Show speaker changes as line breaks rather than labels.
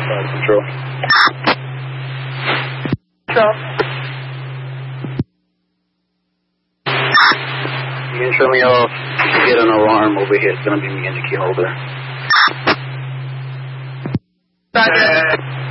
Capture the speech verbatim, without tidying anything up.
Fire control.
Control.
You can show me off to get an alarm over here. It's going to be me and the key holder.
Roger.